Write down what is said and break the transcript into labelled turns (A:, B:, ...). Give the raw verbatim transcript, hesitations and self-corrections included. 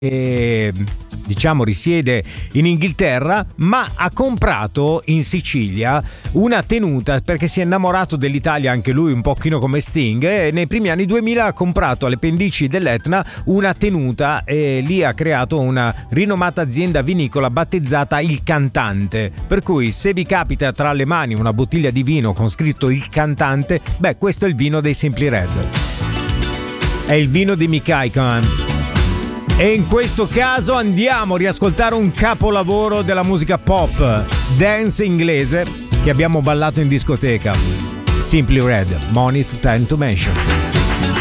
A: e diciamo risiede in Inghilterra, ma ha comprato in Sicilia una tenuta perché si è innamorato dell'Italia anche lui, un pochino come Sting, e nei primi anni duemila ha comprato alle pendici dell'Etna una tenuta e lì ha creato una rinomata azienda vinicola battezzata Il Cantante, per cui se vi capita tra le mani una bottiglia di vino con scritto Il Cantante, beh, questo è il vino dei Simply Red, è il vino di Mick Icon. E in questo caso andiamo a riascoltare un capolavoro della musica pop, dance inglese, che abbiamo ballato in discoteca. Simply Red, Money to Time to Mention.